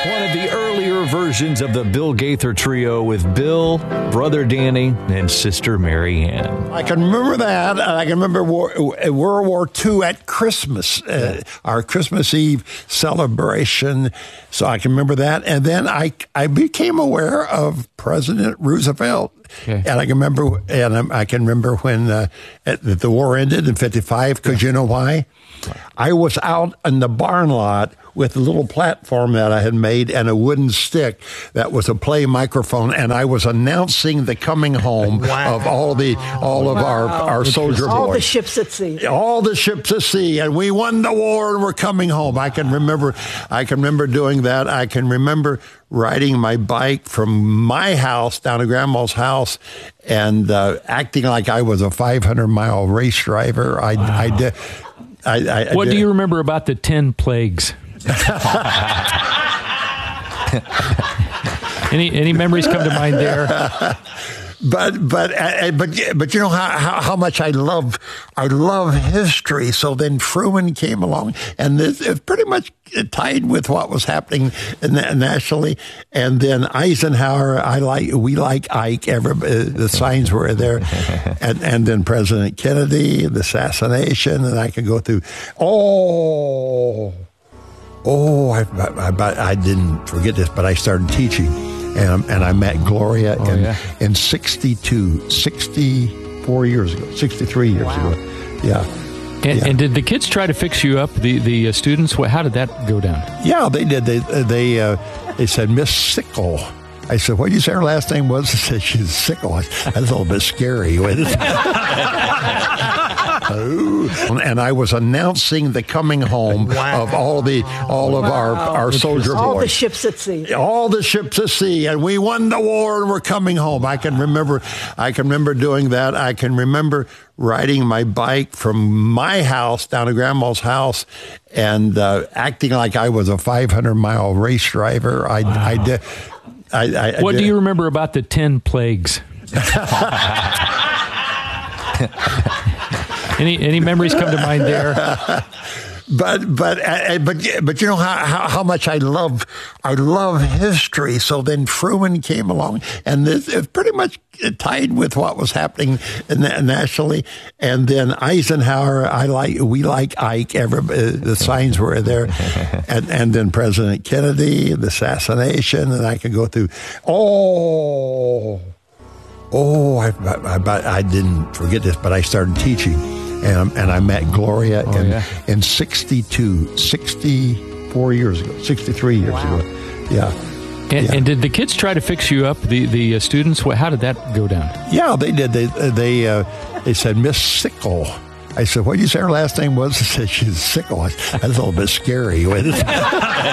One of the earlier versions of the Bill Gaither Trio with Bill, Brother Danny, and Sister Mary Ann. I can remember that. I can remember World War II at Christmas, our Christmas Eve celebration. So I can remember that. And then I became aware of President Roosevelt. Okay. And I can remember when the war ended in 1955, because you know why? I was out in the barn lot with a little platform that I had made and a wooden stick that was a play microphone, and I was announcing the coming home of all of our soldier boys. All the ships at sea. All the ships at sea, and we won the war and we're coming home. I can remember doing that. I can remember riding my bike from my house down to Grandma's house and acting like I was a 500-mile race driver. I did. What do you remember about the 10 plagues? Any memories come to mind there? But you know how much I love history. So then Truman came along, and it's pretty much tied with what was happening nationally. And then Eisenhower, we like Ike. The signs were there, and then President Kennedy, the assassination, and I could go through. I didn't forget this, but I started teaching. And I met Gloria in 64 years ago, 63 years ago. Yeah. And did the kids try to fix you up, the students? How did that go down? Yeah, they did. They said, Miss Sickle. I said, what did you say her last name was? They said, she's Sickle. That's a little bit scary. And I was announcing the coming home of all of our soldier boys. All the ships at sea. All the ships at sea, and we won the war and we're coming home. I can remember doing that. I can remember riding my bike from my house down to Grandma's house and acting like I was a 500-mile race driver. I did. What do you remember about the 10 plagues? Any memories come to mind there? But you know how much I love history. So then Truman came along, and it's pretty much tied with what was happening nationally. And then Eisenhower, we like Ike. The signs were there, and then President Kennedy, the assassination, and I could go through. I didn't forget this, but I started teaching. And I met Gloria in 64 years ago, 63 years ago. Yeah. And did the kids try to fix you up, the students? How did that go down? Yeah, they did. They said, Miss Sickle. I said, what did you say her last name was? They said, she's Sickle. That's a little bit scary.